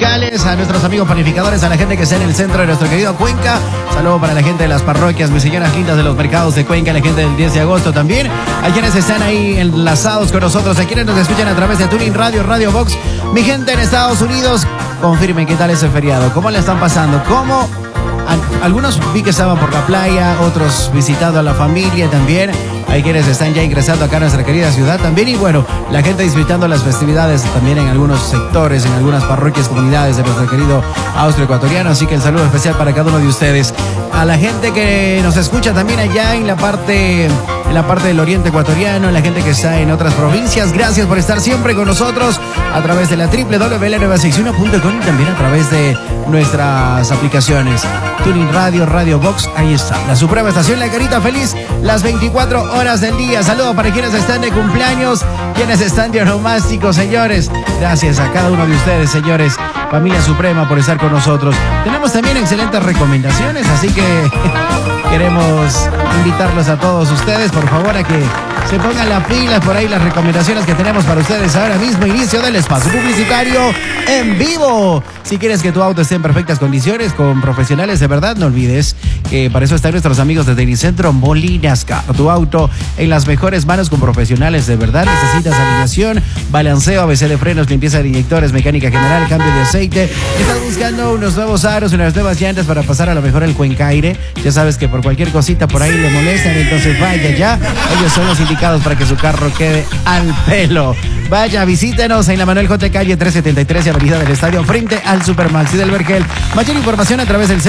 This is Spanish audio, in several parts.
locales, a nuestros amigos panificadores, a la gente que está en el centro de nuestro querido Cuenca. Saludo para la gente de las parroquias, mis señoras lindas de los mercados de Cuenca, la gente del 10 de agosto también. A quienes están ahí enlazados con nosotros, a quienes nos escuchan a través de Tuning Radio, Radio Box. Mi gente en Estados Unidos, confirmen qué tal ese feriado, cómo le están pasando, cómo... Algunos vi que estaban por la playa, otros visitando a la familia también. Hay quienes están ya ingresando acá a nuestra querida ciudad también. Y bueno, la gente disfrutando las festividades también en algunos sectores, en algunas parroquias, comunidades de nuestro querido austroecuatoriano. Así que el saludo especial para cada uno de ustedes. A la gente que nos escucha también allá en la parte del oriente ecuatoriano, la gente que está en otras provincias. Gracias por estar siempre con nosotros a través de la www.la961.com y también a través de nuestras aplicaciones. Tuning Radio, Radio Box, ahí está. La suprema estación La Carita Feliz, las 24 horas del día. Saludos para quienes están de cumpleaños, quienes están de onomásticos, señores. Gracias a cada uno de ustedes, señores. Familia Suprema, por estar con nosotros. Tenemos también excelentes recomendaciones, así que queremos invitarlos a todos ustedes, por favor, a que se pongan la pila por ahí las recomendaciones que tenemos para ustedes ahora mismo. Inicio del espacio publicitario en vivo. Si quieres que tu auto esté en perfectas condiciones con profesionales de verdad, no olvides que para eso están nuestros amigos de Tecnicentro Molinas Car. Tu auto en las mejores manos con profesionales de verdad. Necesitas alineación, balanceo, ABC de frenos, limpieza de inyectores, mecánica general, cambio de aceite. Estás buscando unos nuevos aros, unas nuevas llantas para pasar a lo mejor el Cuencaire. Ya sabes que por cualquier cosita por ahí le molestan, entonces vaya ya. Ellos son los indicados para que su carro quede al pelo. Vaya, visítenos en la Manuel J. Calle 373 y Avenida del Estadio, frente al Supermaxi del Vergel. Mayor información a través del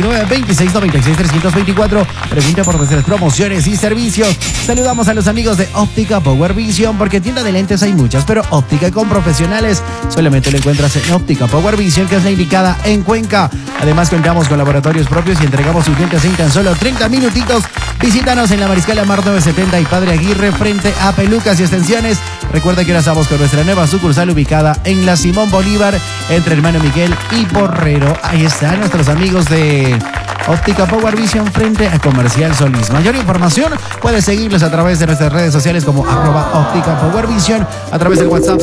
099-2696-324. Pregunta por nuestras promociones y servicios. Saludamos a los amigos de Óptica Power Vision, porque tienda de lentes hay muchas, pero óptica con profesionales solamente lo encuentras en Óptica Power Vision, que es la indicada en Cuenca. Además, contamos con laboratorios propios y entregamos sus lentes en tan solo 30 minutitos. Visítanos en la Mariscal Amar 970 y Padre Aguirre, frente a Pelucas y Extensiones. Recuerda que ahora estamos con nuestra nueva sucursal ubicada en la Simón Bolívar, entre Hermano Miguel y Porrero. Ahí están nuestros amigos de Óptica Power Vision frente a Comercial Solís. Mayor información, puedes seguirlos a través de nuestras redes sociales como @Óptica Power Vision, a través del WhatsApp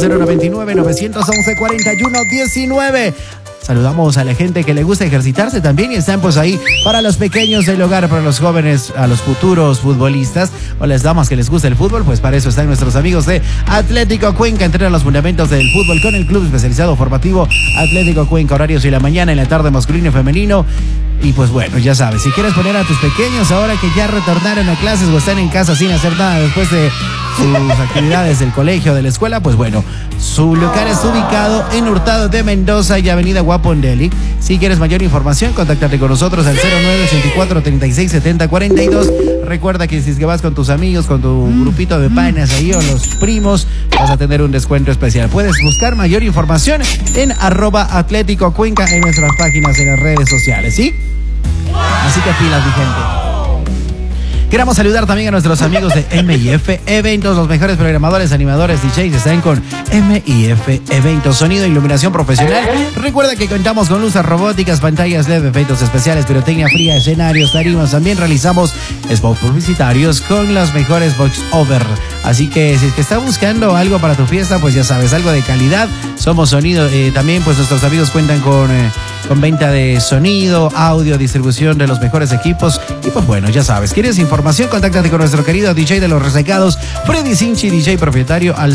099-911-4119. Saludamos a la gente que le gusta ejercitarse también y están pues ahí para los pequeños del hogar, para los jóvenes, a los futuros futbolistas o las damas que les gusta el fútbol, pues para eso están nuestros amigos de Atlético Cuenca. Entrenan los fundamentos del fútbol con el club especializado formativo Atlético Cuenca, horarios en la mañana, en la tarde, masculino y femenino. Y pues bueno, ya sabes, si quieres poner a tus pequeños ahora que ya retornaron a clases o están en casa sin hacer nada después de sus actividades del colegio, de la escuela, pues bueno, su local es ubicado en Hurtado de Mendoza y Avenida Guapondeli. Si quieres mayor información, contáctate con nosotros al 0984-367042. Recuerda que si es que vas con tus amigos, con tu grupito de panas ahí o los primos, vas a tener un descuento especial. Puedes buscar mayor información en @Atlético Cuenca en nuestras páginas en las redes sociales, ¿sí? Así que pilas, mi gente. Queremos saludar también a nuestros amigos de MIF Eventos, los mejores programadores, animadores, DJs están con MIF Eventos, sonido e iluminación profesional. Recuerda que contamos con luces robóticas, pantallas LED, efectos especiales, pirotecnia fría, escenarios, tarimas. También realizamos spots publicitarios con los mejores voice over. Así que si es que está buscando algo para tu fiesta, pues ya sabes, algo de calidad. Somos sonido, también pues nuestros amigos cuentan con venta de sonido, audio, distribución de los mejores equipos. Y pues bueno, ya sabes, ¿quieres información? Contáctate con nuestro querido DJ de los resecados, Freddy Sinchi, DJ propietario, al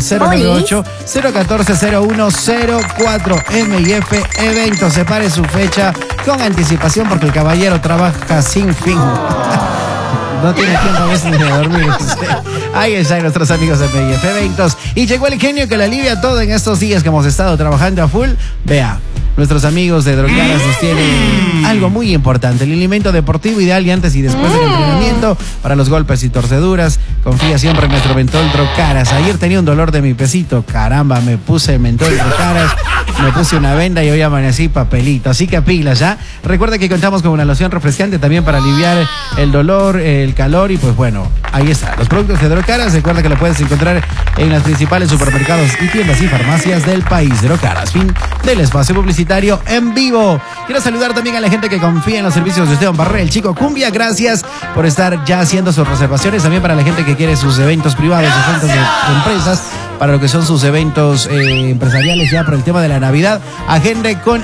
098-014-0104. MIF Eventos, separe su fecha con anticipación porque el caballero trabaja sin fin. No tiene tiempo a veces ni de dormir. Ahí están nuestros amigos de MIF Eventos. Y llegó el genio que le alivia todo en estos días que hemos estado trabajando a full. Vea, nuestros amigos de Drogadas nos tienen algo muy importante: el alimento deportivo ideal y antes y después del entrenamiento para los golpes y torceduras. Confía siempre en nuestro mentol Drocaras. Ayer tenía un dolor de mi pesito, caramba, me puse mentol Drocaras, me puse una venda y hoy amanecí papelito. Así que pilas, ¿ya? Recuerda que contamos con una loción refrescante también para aliviar el dolor, el calor. Y pues bueno, ahí está, los productos de Drocaras. Recuerda que lo puedes encontrar en los principales supermercados y tiendas y farmacias del país. Drocaras, fin del espacio publicitario en vivo. Quiero saludar también a la gente que confía en los servicios de Esteban Barré, el Chico Cumbia. Gracias por estar ya haciendo sus reservaciones. También para la gente que quiere sus eventos privados, sus eventos de empresas, para lo que son sus eventos empresariales ya por el tema de la Navidad. Agende con